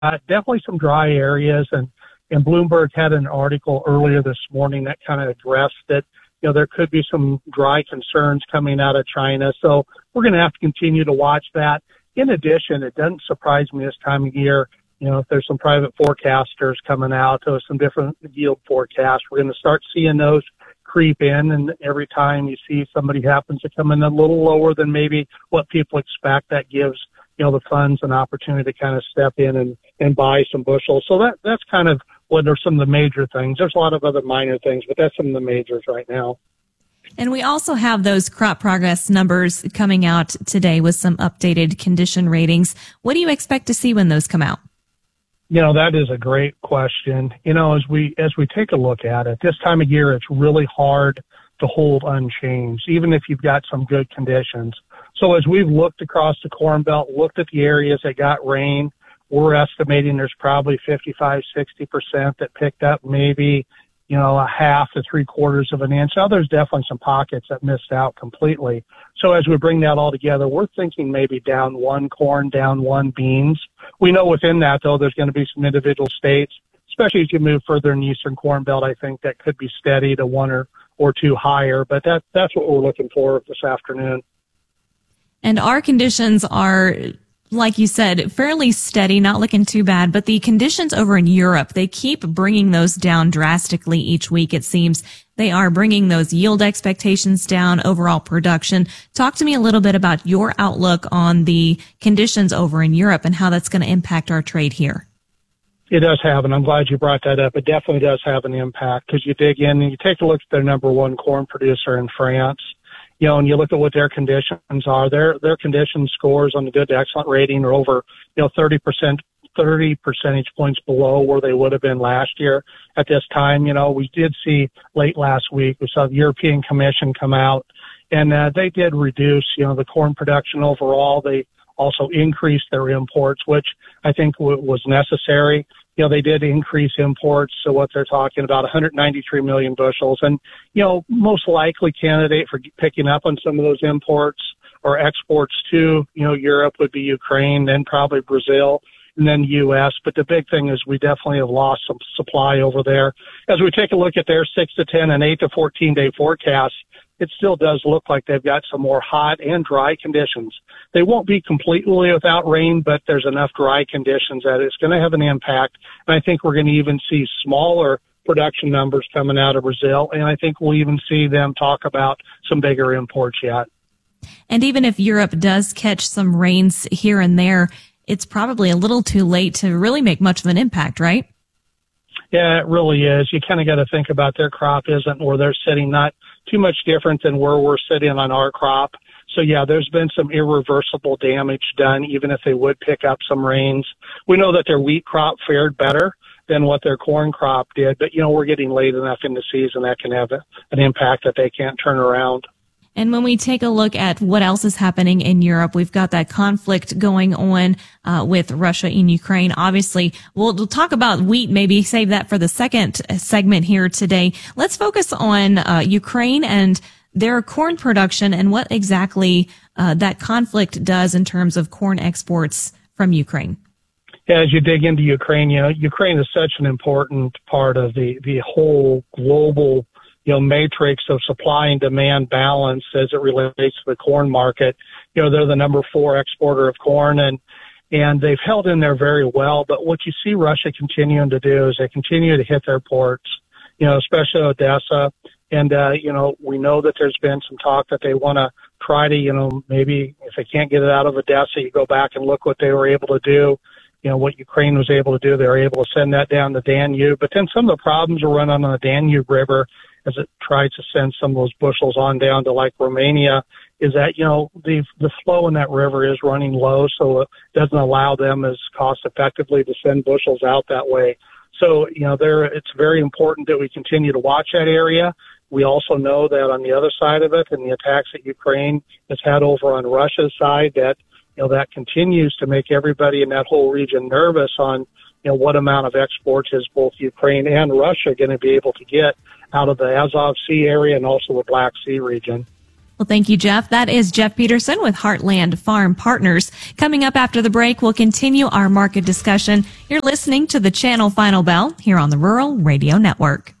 definitely some dry areas, and Bloomberg had an article earlier this morning that kind of addressed that, there could be some dry concerns coming out of China. So we're going to have to continue to watch that. In addition, it doesn't surprise me this time of year, if there's some private forecasters coming out or some different yield forecasts, we're going to start seeing those creep in. And every time you see somebody happens to come in a little lower than maybe what people expect, that gives, the funds an opportunity to kind of step in and buy some bushels. So that's kind of what are some of the major things. There's a lot of other minor things, but that's some of the majors right now. And we also have those crop progress numbers coming out today with some updated condition ratings. What do you expect to see when those come out? That is a great question. As we take a look at it, this time of year, it's really hard to hold unchanged, even if you've got some good conditions. So as we've looked across the Corn Belt, looked at the areas that got rain, we're estimating there's probably 55, 60% that picked up maybe, a half to 3/4 of an inch. Now, there's definitely some pockets that missed out completely. So as we bring that all together, we're thinking maybe down 1 corn, down 1 beans. We know within that, though, there's going to be some individual states, especially as you move further in the Eastern Corn Belt, I think that could be steady to 1 or 2 higher. But that's what we're looking for this afternoon. And our conditions are, like you said, fairly steady, not looking too bad. But the conditions over in Europe, they keep bringing those down drastically each week, it seems. They are bringing those yield expectations down, overall production. Talk to me a little bit about your outlook on the conditions over in Europe and how that's going to impact our trade here. It does have, and I'm glad you brought that up. It definitely does have an impact because you dig in and you take a look at their number 1 corn producer in France. And you look at what their conditions are. Their condition scores on the good to excellent rating are over, 30 percentage points below where they would have been last year at this time. We did see late last week, we saw the European Commission come out and they did reduce, the corn production overall. They also increased their imports, which I think was necessary. They did increase imports. So what they're talking about, 193 million bushels. And, most likely candidate for picking up on some of those imports or exports to, Europe would be Ukraine, then probably Brazil, and then U.S. But the big thing is we definitely have lost some supply over there. As we take a look at their 6 to 10 and 8 to 14 day forecasts, it still does look like they've got some more hot and dry conditions. They won't be completely without rain, but there's enough dry conditions that it's going to have an impact. And I think we're going to even see smaller production numbers coming out of Brazil. And I think we'll even see them talk about some bigger imports yet. And even if Europe does catch some rains here and there, it's probably a little too late to really make much of an impact, right? Yeah, it really is. You kind of got to think about their crop isn't where they're sitting, not too much different than where we're sitting on our crop. So yeah, there's been some irreversible damage done, even if they would pick up some rains. We know that their wheat crop fared better than what their corn crop did, but we're getting late enough in the season that can have an impact that they can't turn around. And when we take a look at what else is happening in Europe, we've got that conflict going on with Russia and Ukraine. Obviously, we'll talk about wheat, maybe save that for the second segment here today. Let's focus on Ukraine and their corn production and what exactly that conflict does in terms of corn exports from Ukraine. Yeah, as you dig into Ukraine, Ukraine is such an important part of the whole global matrix of supply and demand balance as it relates to the corn market. They're the number 4 exporter of corn and they've held in there very well. But what you see Russia continuing to do is they continue to hit their ports, especially Odessa. And, we know that there's been some talk that they want to try to, maybe if they can't get it out of Odessa, you go back and look what they were able to do. What Ukraine was able to do, they were able to send that down the Danube. But then some of the problems are running on the Danube River as it tries to send some of those bushels on down to like Romania is that, the flow in that river is running low. So it doesn't allow them as cost effectively to send bushels out that way. So, it's very important that we continue to watch that area. We also know that on the other side of it and the attacks that Ukraine has had over on Russia's side that, that continues to make everybody in that whole region nervous on, what amount of exports is both Ukraine and Russia going to be able to get out of the Azov Sea area and also the Black Sea region. Well, thank you, Jeff. That is Jeff Peterson with Heartland Farm Partners. Coming up after the break, we'll continue our market discussion. You're listening to the Channel Final Bell here on the Rural Radio Network.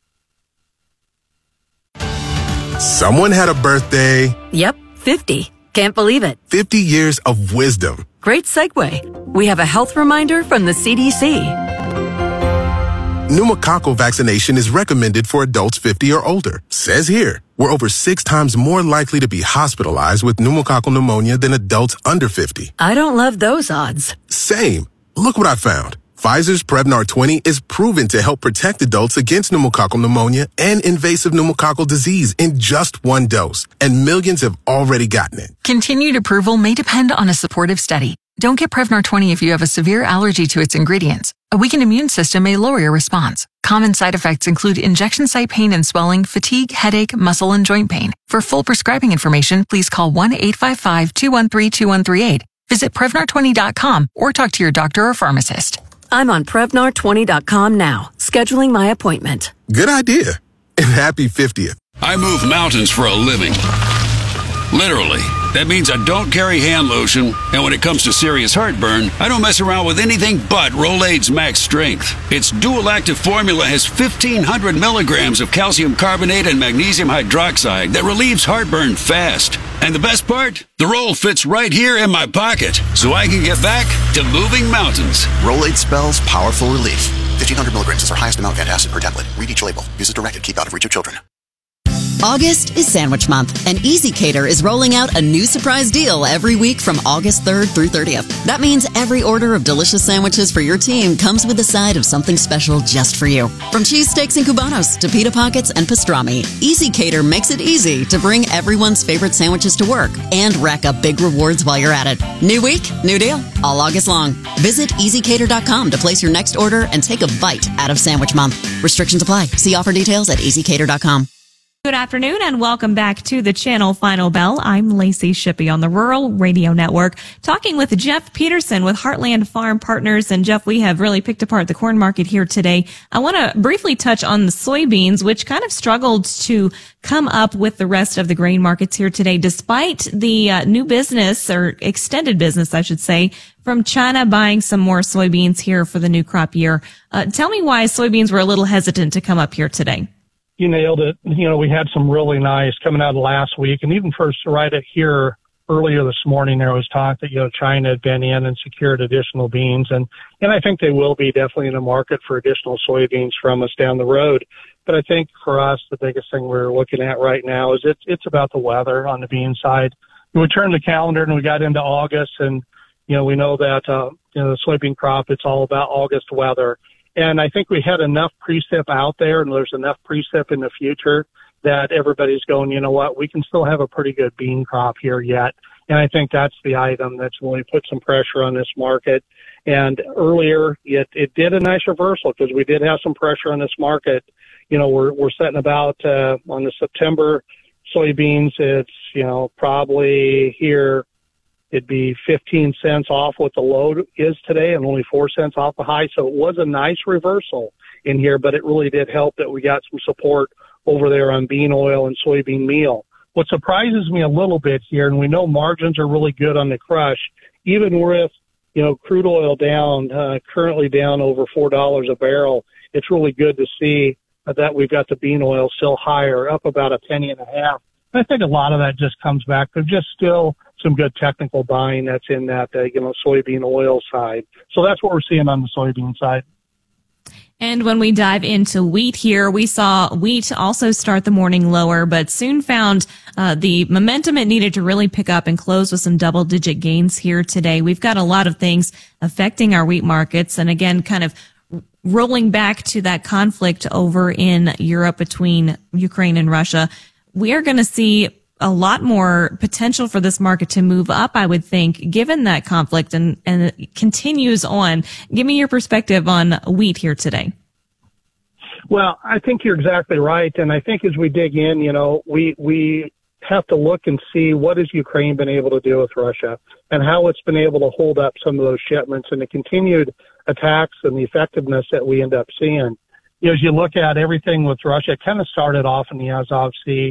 Someone had a birthday. Yep, 50. Can't believe it. 50 years of wisdom. Great segue. We have a health reminder from the CDC. Pneumococcal vaccination is recommended for adults 50 or older. Says here, we're over 6 times more likely to be hospitalized with pneumococcal pneumonia than adults under 50. I don't love those odds. Same. Look what I found. Pfizer's Prevnar 20 is proven to help protect adults against pneumococcal pneumonia and invasive pneumococcal disease in just 1 dose, and millions have already gotten it. Continued approval may depend on a supportive study. Don't get Prevnar 20 if you have a severe allergy to its ingredients. A weakened immune system may lower your response. Common side effects include injection site pain and swelling, fatigue, headache, muscle, and joint pain. For full prescribing information, please call 1-855-213-2138. Visit Prevnar20.com or talk to your doctor or pharmacist. I'm on Prevnar20.com now, scheduling my appointment. Good idea. And happy 50th. I move mountains for a living. Literally. That means I don't carry hand lotion, and when it comes to serious heartburn, I don't mess around with anything but Rolaids Max Strength. Its dual-active formula has 1,500 milligrams of calcium carbonate and magnesium hydroxide that relieves heartburn fast. And the best part? The roll fits right here in my pocket, so I can get back to moving mountains. Rolaids spells powerful relief. 1,500 milligrams is our highest amount of antacid per tablet. Read each label. Use as directed. Keep out of reach of children. August is Sandwich Month, and EasyCater is rolling out a new surprise deal every week from August 3rd through 30th. That means every order of delicious sandwiches for your team comes with a side of something special just for you. From cheesesteaks and cubanos to pita pockets and pastrami, EasyCater makes it easy to bring everyone's favorite sandwiches to work and rack up big rewards while you're at it. New week, new deal, all August long. Visit EasyCater.com to place your next order and take a bite out of Sandwich Month. Restrictions apply. See offer details at EasyCater.com. Good afternoon and welcome back to the Channel Final Bell. I'm Lacey Shippey on the Rural Radio Network, talking with Jeff Peterson with Heartland Farm Partners. And Jeff, we have really picked apart the corn market here today. I want to briefly touch on the soybeans, which kind of struggled to come up with the rest of the grain markets here today, despite the new business, or extended business, I should say, from China buying some more soybeans here for the new crop year. Tell me why soybeans were a little hesitant to come up here today. You nailed it. You know, we had some really nice coming out of last week, and even first right at here earlier this morning, there was talk that, China had been in and secured additional beans, and I think they will be definitely in the market for additional soybeans from us down the road. But I think for us, the biggest thing we're looking at right now is it's about the weather on the bean side. We turned the calendar and we got into August, and, we know that, the soybean crop, it's all about August weather. And I think we had enough precip out there, and there's enough precip in the future that everybody's going, you know what, we can still have a pretty good bean crop here yet. And I think that's the item that's really put some pressure on this market. And earlier, it did a nice reversal because we did have some pressure on this market. We're setting about on the September soybeans, it's, probably here. It'd be 15 cents off what the low is today and only 4 cents off the high. So it was a nice reversal in here, but it really did help that we got some support over there on bean oil and soybean meal. What surprises me a little bit here, and we know margins are really good on the crush, even with, crude oil down, currently down over $4 a barrel, it's really good to see that we've got the bean oil still higher, up about a penny and a half. I think a lot of that just comes back to just still some good technical buying that's in that, soybean oil side. So that's what we're seeing on the soybean side. And when we dive into wheat here, we saw wheat also start the morning lower, but soon found the momentum it needed to really pick up and close with some double-digit gains here today. We've got a lot of things affecting our wheat markets. And again, kind of rolling back to that conflict over in Europe between Ukraine and Russia, we are going to see a lot more potential for this market to move up, I would think, given that conflict and it continues on. Give me your perspective on wheat here today. Well, I think you're exactly right. And I think as we dig in, we have to look and see what has Ukraine been able to do with Russia and how it's been able to hold up some of those shipments and the continued attacks and the effectiveness that we end up seeing. As you look at everything with Russia, it kind of started off in the Azov Sea.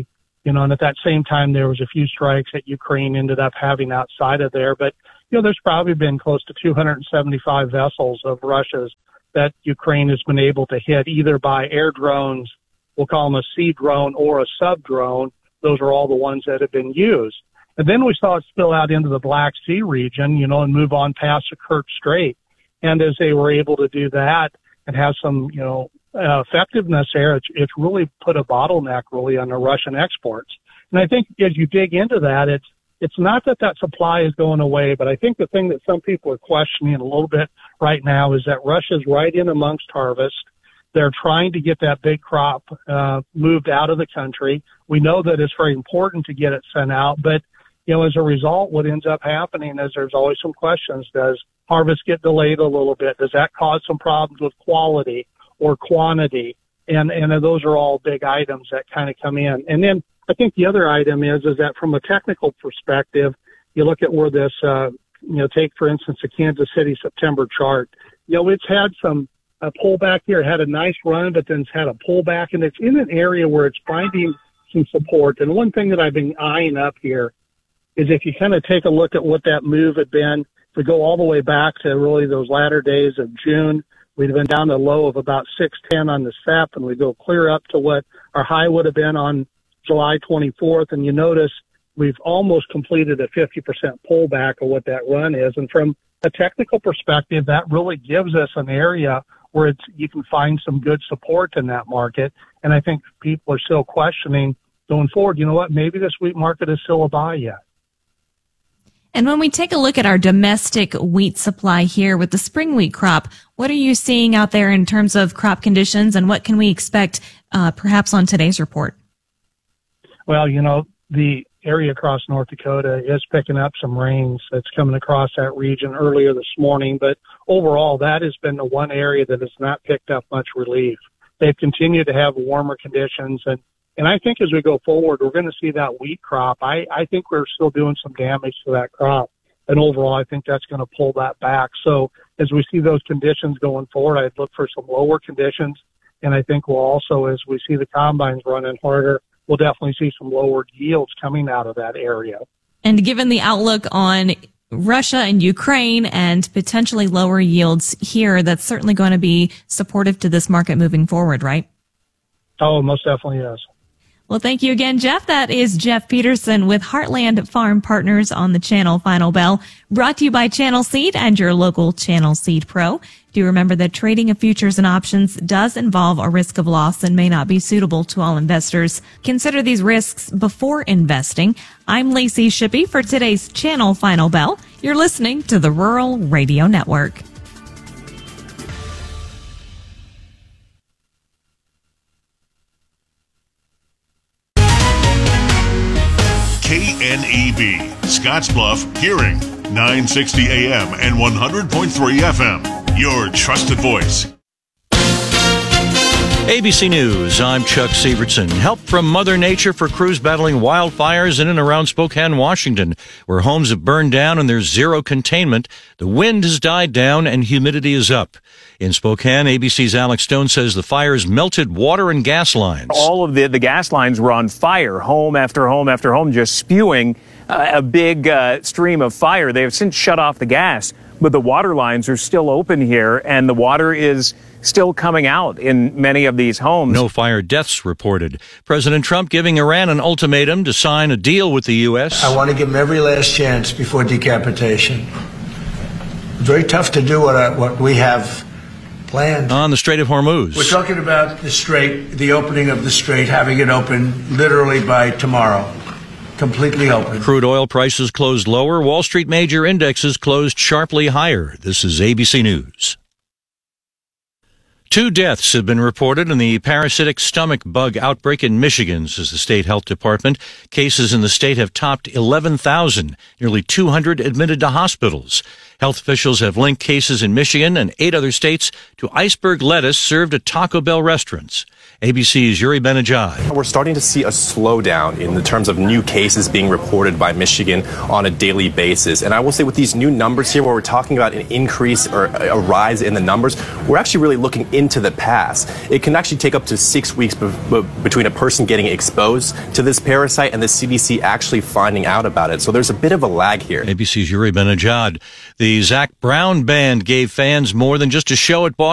and at that same time, there was a few strikes that Ukraine ended up having outside of there. But, there's probably been close to 275 vessels of Russia's that Ukraine has been able to hit either by air drones, we'll call them a sea drone or a sub drone. Those are all the ones that have been used. And then we saw it spill out into the Black Sea region, and move on past the Kerch Strait. And as they were able to do that and have some, effectiveness there, it's really put a bottleneck really on the Russian exports. And I think as you dig into that, it's not that supply is going away, but I think the thing that some people are questioning a little bit right now is that Russia's right in amongst harvest. They're trying to get that big crop moved out of the country. We know that it's very important to get it sent out, but as a result, what ends up happening is there's always some questions. Does harvest get delayed a little bit? Does that cause some problems with quality or quantity? And those are all big items that kind of come in. And then I think the other item is that from a technical perspective, you look at where this, take, for instance, the Kansas City September chart. It's had some pullback here. It had a nice run, but then it's had a pullback, and it's in an area where it's finding some support. And one thing that I've been eyeing up here is if you kind of take a look at what that move had been, if we go all the way back to really those latter days of June, we'd have been down to a low of about 610 on the SEP, and we go clear up to what our high would have been on July 24th, and you notice we've almost completed a 50% pullback of what that run is. And from a technical perspective, that really gives us an area where you can find some good support in that market. And I think people are still questioning going forward, maybe this wheat market is still a buy yet. And when we take a look at our domestic wheat supply here with the spring wheat crop, what are you seeing out there in terms of crop conditions, and what can we expect perhaps on today's report? Well, the area across North Dakota is picking up some rains that's coming across that region earlier this morning. But overall, that has been the one area that has not picked up much relief. They've continued to have warmer conditions. And I think as we go forward, we're going to see that wheat crop. I think we're still doing some damage to that crop. And overall, I think that's going to pull that back. So as we see those conditions going forward, I'd look for some lower conditions. And I think we'll also, as we see the combines running harder, we'll definitely see some lowered yields coming out of that area. And given the outlook on Russia and Ukraine and potentially lower yields here, that's certainly going to be supportive to this market moving forward, right? Oh, most definitely is. Well, thank you again, Jeff. That is Jeff Peterson with Heartland Farm Partners on the Channel Final Bell, brought to you by Channel Seed and your local Channel Seed Pro. Do remember that trading of futures and options does involve a risk of loss and may not be suitable to all investors. Consider these risks before investing. I'm Lacey Shippey for today's Channel Final Bell. You're listening to the Rural Radio Network. KNEB, Scottsbluff, Hearing, 960 AM and 100.3 FM. Your trusted voice. ABC News, I'm Chuck Sievertson. Help from Mother Nature for crews battling wildfires in and around Spokane, Washington, where homes have burned down and there's zero containment. The wind has died down and humidity is up. In Spokane, ABC's Alex Stone says the fires melted water and gas lines. All of the gas lines were on fire, home after home after home, just spewing a big stream of fire. They have since shut off the gas, but the water lines are still open here, and the water is still coming out in many of these homes. No fire deaths reported. President Trump giving Iran an ultimatum to sign a deal with the U.S. I want to give them every last chance before decapitation. Very tough to do what we have planned. On the Strait of Hormuz. We're talking about the strait, the opening of the strait, having it open literally by tomorrow. Completely open. Crude oil prices closed lower. Wall Street major indexes closed sharply higher. This is ABC News. 2 deaths have been reported in the parasitic stomach bug outbreak in Michigan, says the state health department. Cases in the state have topped 11,000, nearly 200 admitted to hospitals. Health officials have linked cases in Michigan and 8 other states to iceberg lettuce served at Taco Bell restaurants. ABC's Yuri Benajad. We're starting to see a slowdown in the terms of new cases being reported by Michigan on a daily basis. And I will say with these new numbers here, where we're talking about an increase or a rise in the numbers, we're actually really looking into the past. It can actually take up to 6 weeks between a person getting exposed to this parasite and the CDC actually finding out about it. So there's a bit of a lag here. ABC's Yuri Benajad. The Zac Brown Band gave fans more than just a show at Boston